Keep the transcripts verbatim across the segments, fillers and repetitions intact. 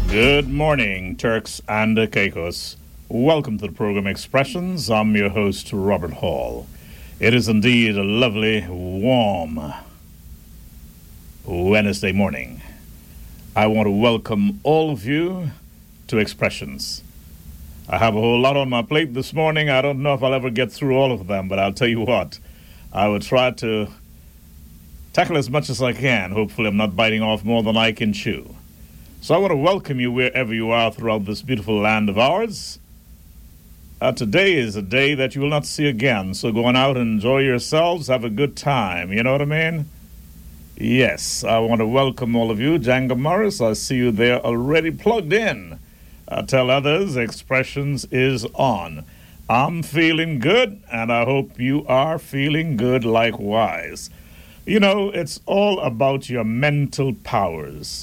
Good morning, Turks and Caicos. Welcome to the program Expressions. I'm your host, Robert Hall. It is indeed a lovely, warm Wednesday morning. I want to welcome all of you to Expressions. I have a whole lot on my plate this morning. I don't know if I'll ever get through all of them, but I'll tell you what, I will try to tackle as much as I can. Hopefully I'm not biting off more than I can chew. So I want to welcome you wherever you are throughout this beautiful land of ours. Uh, today is a day that you will not see again, so go on out and enjoy yourselves, have a good time, you know what I mean? Yes, I want to welcome all of you. Django Morris, I see you there already plugged in. Uh, tell others Expressions is on. I'm feeling good, and I hope you are feeling good likewise. You know, it's all about your mental powers.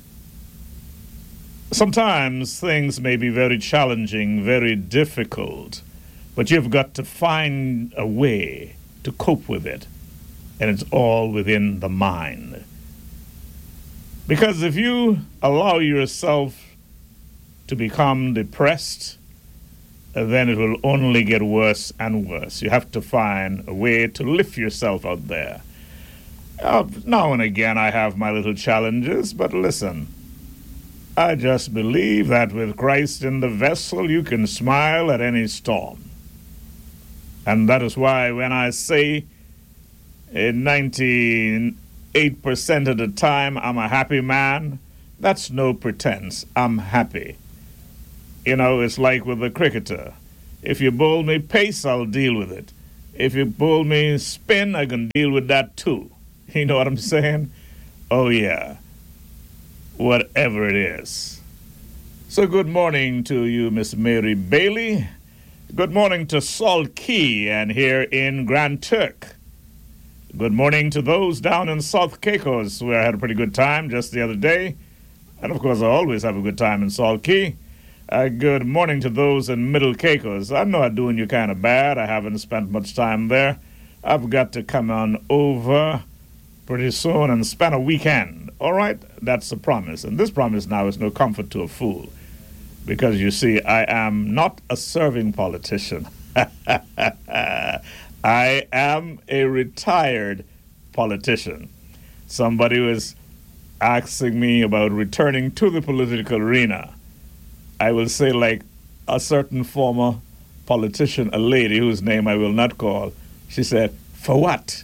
Sometimes things may be very challenging, very difficult, but you've got to find a way to cope with it, and it's all within the mind. Because if you allow yourself to become depressed, then it will only get worse and worse. You have to find a way to lift yourself out there. Uh, now and again I have my little challenges, but listen, I just believe that with Christ in the vessel, you can smile at any storm. And that is why when I say in ninety-eight percent of the time I'm a happy man, that's no pretense. I'm happy. You know, it's like with the cricketer. If you bowl me pace, I'll deal with it. If you bowl me spin, I can deal with that too. You know what I'm saying? Oh, yeah. Whatever it is. So good morning to you, Miss Mary Bailey. Good morning to Salt Key and here in Grand Turk. Good morning to those down in South Caicos, where I had a pretty good time just the other day. And of course, I always have a good time in Salt Key. Uh, good morning to those in Middle Caicos. I know I'm doing you kind of bad. I haven't spent much time there. I've got to come on over pretty soon and spend a weekend. All right, that's a promise. And this promise now is no comfort to a fool. Because you see, I am not a serving politician. I am a retired politician. Somebody was asking me about returning to the political arena. I will say, like a certain former politician, a lady whose name I will not call, she said, "For what?"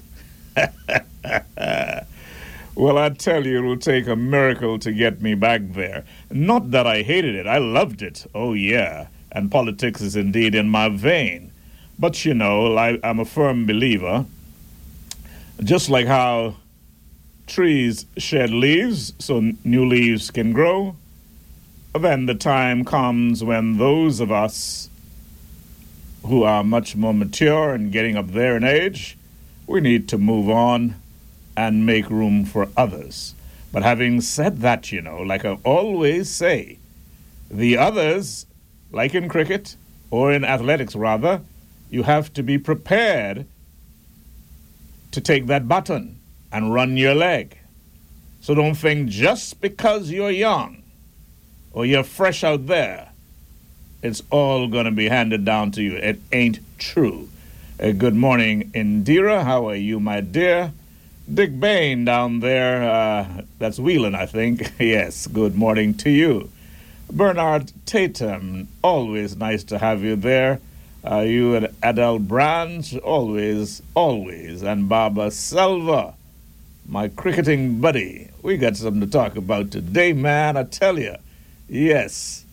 Well, I tell you, it will take a miracle to get me back there. Not that I hated it. I loved it. Oh, yeah. And politics is indeed in my vein. But, you know, I, I'm a firm believer. Just like how trees shed leaves so new leaves can grow, then the time comes when those of us who are much more mature and getting up there in age, we need to move on and make room for others. But having said that, you know, like I always say, the others, like in cricket, or in athletics rather, you have to be prepared to take that baton and run your leg. So don't think just because you're young or you're fresh out there, it's all going to be handed down to you. It ain't true. Uh, good morning, Indira. How are you, my dear? Dick Bain down there, uh, that's Whelan, I think. Yes, good morning to you. Bernard Tatum, always nice to have you there. Uh, you and Adele Branch, always, always. And Baba Selva, my cricketing buddy. We got something to talk about today, man, I tell you. Yes.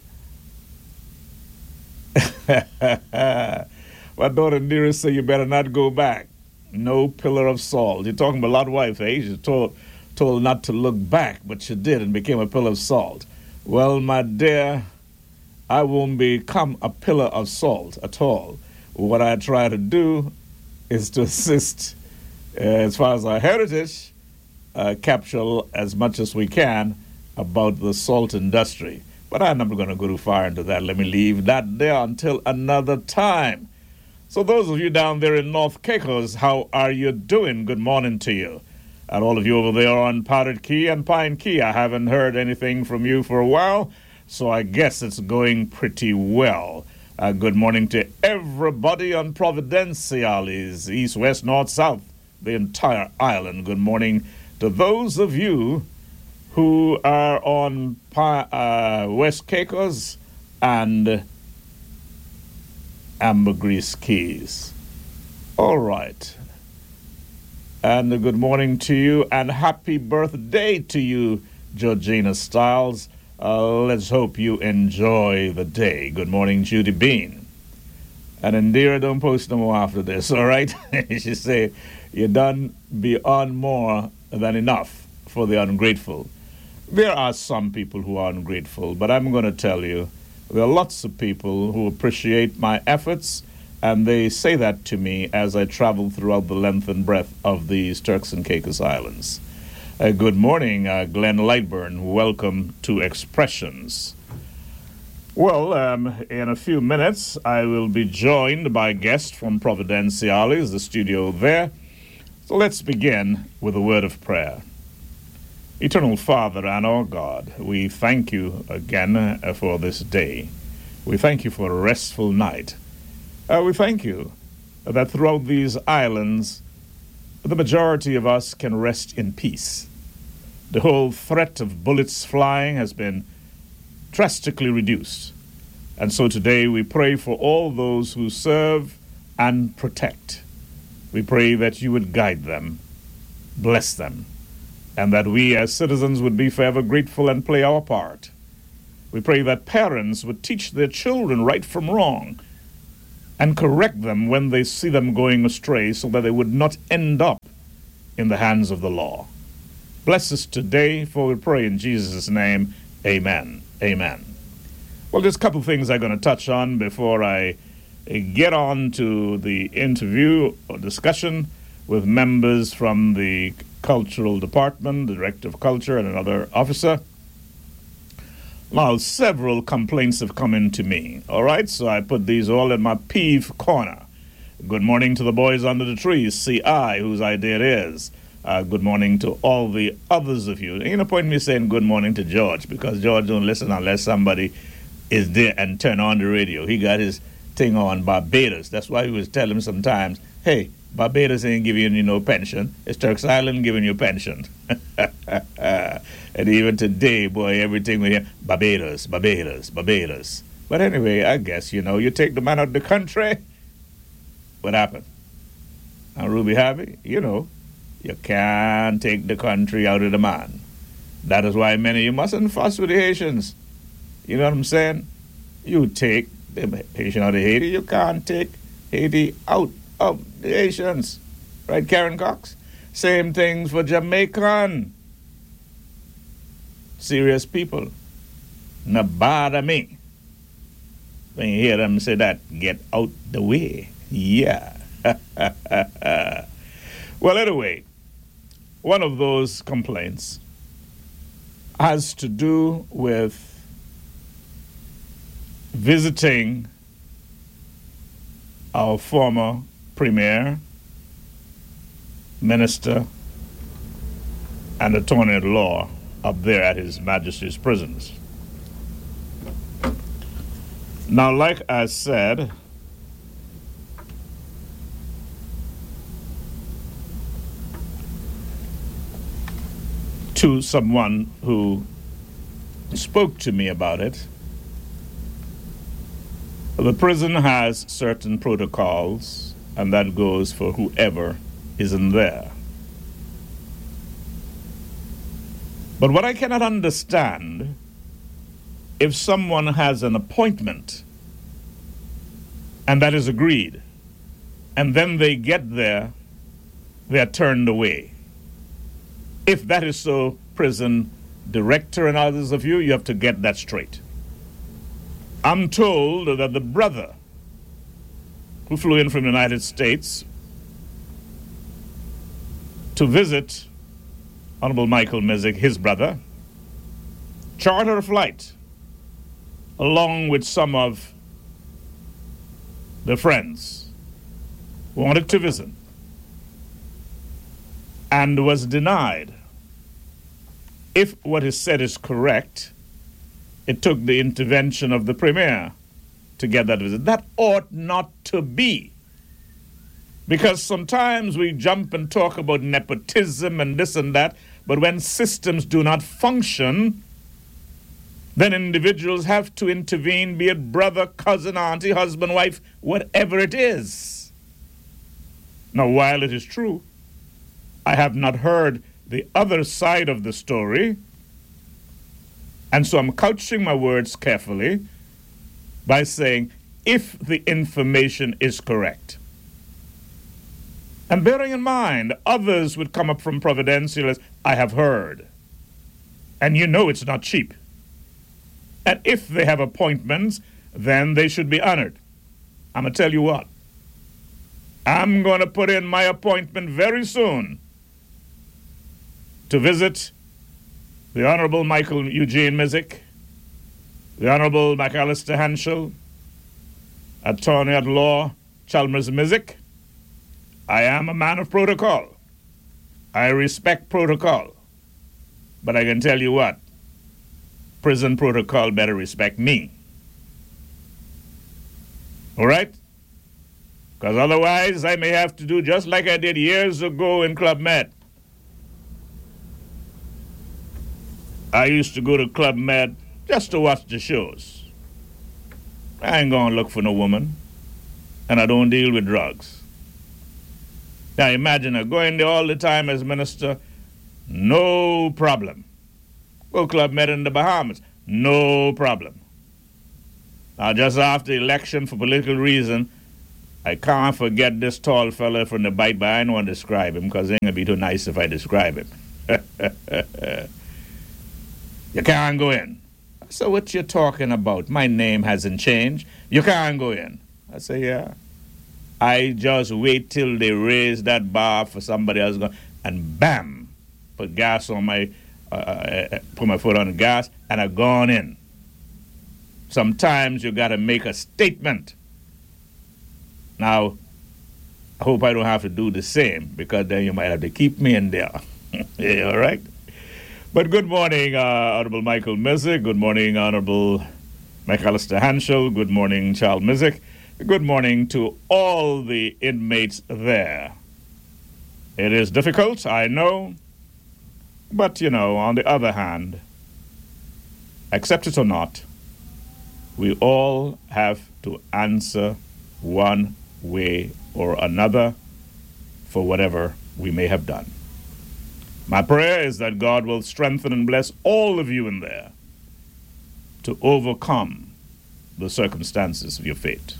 My daughter Nira said you better not go back. No pillar of salt. You're talking about Lot wife, eh? She told, told not to look back, but she did and became a pillar of salt. Well, my dear, I won't become a pillar of salt at all. What I try to do is to assist, uh, as far as our heritage, uh, capture as much as we can about the salt industry. But I'm not going to go too far into that. Let me leave that there until another time. So those of you down there in North Caicos, how are you doing? Good morning to you. And all of you over there on Powdered Key and Pine Key, I haven't heard anything from you for a while, so I guess it's going pretty well. Uh, good morning to everybody on Providenciales, east, west, north, south, the entire island. Good morning to those of you who are on uh, West Caicos and Ambergris Keys. All right. And a good morning to you, and happy birthday to you, Georgina Stiles. Uh, let's hope you enjoy the day. Good morning, Judy Bean. And Indira, don't post no more after this, all right? She say, you done beyond more than enough for the ungrateful. There are some people who are ungrateful, but I'm going to tell you, there are lots of people who appreciate my efforts, and they say that to me as I travel throughout the length and breadth of these Turks and Caicos Islands. Uh, good morning, uh, Glenn Lightburn. Welcome to Expressions. Well, um, in a few minutes, I will be joined by a guest from Providenciales, the studio there. So let's begin with a word of prayer. Eternal Father and our God, we thank you again uh, for this day. We thank you for a restful night. Uh, we thank you that throughout these islands, the majority of us can rest in peace. The whole threat of bullets flying has been drastically reduced. And so today we pray for all those who serve and protect. We pray that you would guide them, bless them, and that we as citizens would be forever grateful and play our part. We pray that parents would teach their children right from wrong and correct them when they see them going astray so that they would not end up in the hands of the law. Bless us today, for we pray in Jesus' name. Amen. Amen. Well, there's a couple of things I'm going to touch on before I get on to the interview or discussion with members from the Cultural Department, the Director of Culture, and another officer. Now, several complaints have come in to me, all right? So I put these all in my peeve corner. Good morning to the boys under the trees, C I, whose idea it is. Uh, good morning to all the others of you. Ain't no point in me saying good morning to George, because George don't listen unless somebody is there and turn on the radio. He got his thing on Barbados. That's why he was telling him sometimes, hey, Barbados ain't giving you no pension. It's Turks Island giving you pension. And even today, boy, everything we hear, Barbados, Barbados, Barbados. But anyway, I guess, you know, you take the man out of the country, what happened? Now, Ruby Harvey, you know, you can't take the country out of the man. That is why many of you mustn't fuss with the Haitians. You know what I'm saying? You take the Haitian out of Haiti, you can't take Haiti out of the Haitians. Right, Karen Cox? Same things for Jamaican. Serious people. No bother me. When you hear them say that, get out the way. Yeah. Well, anyway, one of those complaints has to do with visiting our former premier, minister, and attorney at law up there at His Majesty's prisons. Now, like I said, to someone who spoke to me about it, the prison has certain protocols, and that goes for whoever is in there. But what I cannot understand, if someone has an appointment and that is agreed, and then they get there, they are turned away. If that is so, prison director and others of you, you have to get that straight. I'm told that the brother who flew in from the United States to visit Honorable Michael Mezig, his brother, chartered a flight along with some of the friends who wanted to visit. and was denied. If what is said is correct, it took the intervention of the premier to get that visit. That ought not to be. Because sometimes we jump and talk about nepotism and this and that, but when systems do not function, then individuals have to intervene, be it brother, cousin, auntie, husband, wife, whatever it is. Now, while it is true, I have not heard the other side of the story, and so I'm couching my words carefully by saying, if the information is correct. And bearing in mind, others would come up from Providencial as, I have heard. And you know it's not cheap. And if they have appointments, then they should be honored. I'm going to tell you what. I'm going to put in my appointment very soon to visit the Honorable Michael Eugene Mizik, the Honorable McAllister Hanschel, Attorney at Law Chalmers Mizik. I am a man of protocol. I respect protocol. But I can tell you what, prison protocol better respect me. All right? Because otherwise I may have to do just like I did years ago in Club Med. I used to go to Club Med just to watch the shows. I ain't going to look for no woman, and I don't deal with drugs. Now imagine her going there all the time as minister, no problem. Go Club Med in the Bahamas, no problem. Now just after the election, for political reason, I can't forget this tall fella from the bite, but I don't want to describe him because it ain't going to be too nice if I describe him. You can't go in. So what you talking about? My name hasn't changed. You can't go in. I say, yeah. I just wait till they raise that bar for somebody else to go, and bam, put gas on my, uh, uh, put my foot on the gas, and I gone in. Sometimes you got to make a statement. Now, I hope I don't have to do the same, because then you might have to keep me in there. Yeah, all right? But good morning, uh, Honorable Michael Mizik. Good morning, Honorable McAllister Hanschel. Good morning, Charles Mizik. Good morning to all the inmates there. It is difficult, I know. But, you know, on the other hand, accept it or not, we all have to answer one way or another for whatever we may have done. My prayer is that God will strengthen and bless all of you in there to overcome the circumstances of your fate.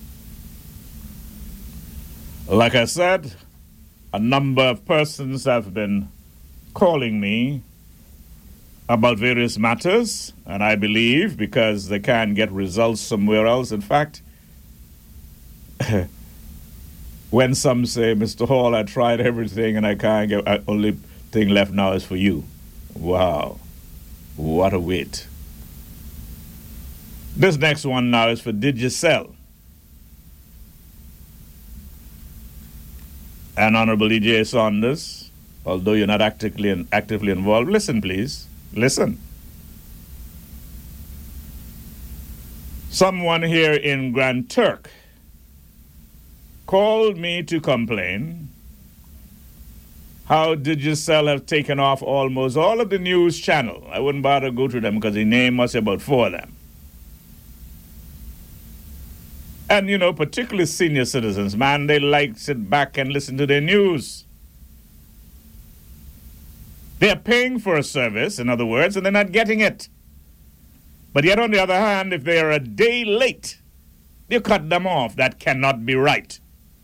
Like I said, a number of persons have been calling me about various matters, and I believe because they can't get results somewhere else. In fact, when some say, Mister Hall, I tried everything and I can't get, I only thing left now is for you. Wow, what a wait. This next one now is for Digicel. And Honorable E J Saunders, although you're not actively actively involved, listen please, listen. Someone here in Grand Turk called me to complain how Digicel have taken off almost all of the news channel. I wouldn't bother to go through them because the name must be about four of them. And, you know, particularly senior citizens, man, they like to sit back and listen to their news. They're paying for a service, in other words, and they're not getting it. But yet, on the other hand, if they are a day late, you cut them off. That cannot be right.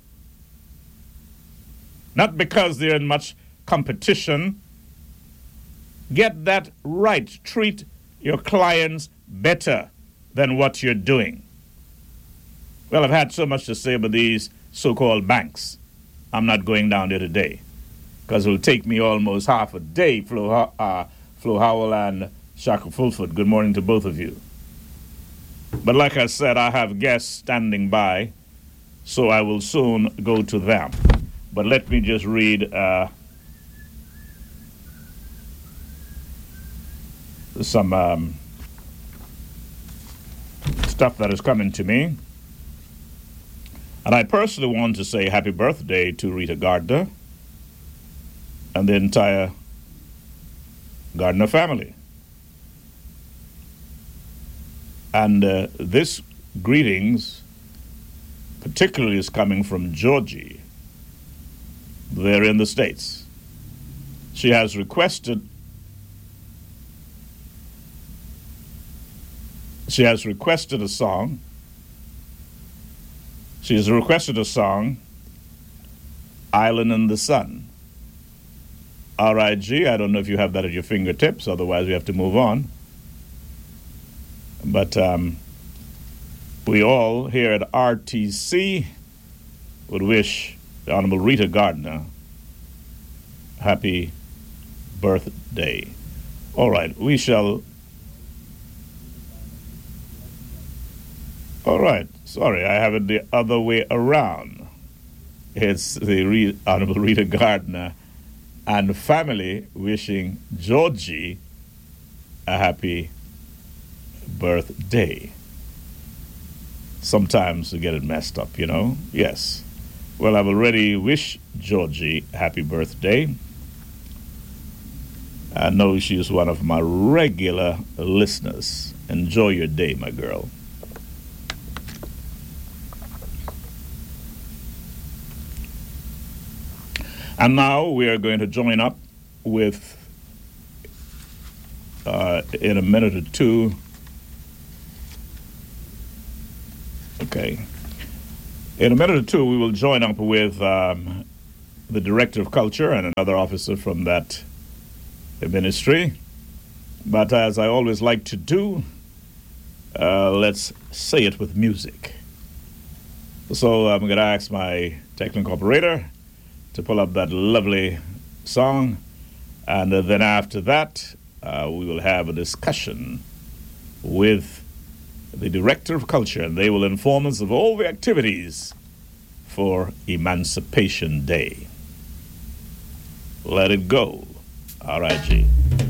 Not because they're in much competition. Get that right. Treat your clients better than what you're doing. Well, I've had so much to say about these so-called banks. I'm not going down there today because it will take me almost half a day, Flo, uh, Flo Howell and Shaka Fulford. Good morning to both of you. But like I said, I have guests standing by, so I will soon go to them. But let me just read uh, some um, stuff that is coming to me. And I personally want to say happy birthday to Rita Gardner and the entire Gardner family. And uh, this greetings particularly is coming from Georgie. They're in the States. She has requested she has requested a song. She has requested a song, Island in the Sun. R I G, I don't know if you have that at your fingertips, otherwise we have to move on. But um, we all here at R T C would wish the Honorable Rita Gardner happy birthday. All right, we shall... All right, sorry, I have it the other way around. It's the Re- Honorable Rita Gardner and family wishing Georgie a happy birthday. Sometimes we get it messed up, you know? Yes. Well, I've already wished Georgie happy birthday. I know she is one of my regular listeners. Enjoy your day, my girl. And now we are going to join up with, uh, in a minute or two, okay, in a minute or two we will join up with um, the Director of Culture and another officer from that ministry. But as I always like to do, uh, let's say it with music. So I'm going to ask my technical operator to pull up that lovely song, and uh, then after that uh, we will have a discussion with the Director of Culture, and they will inform us of all the activities for Emancipation Day. Let it go, R I G.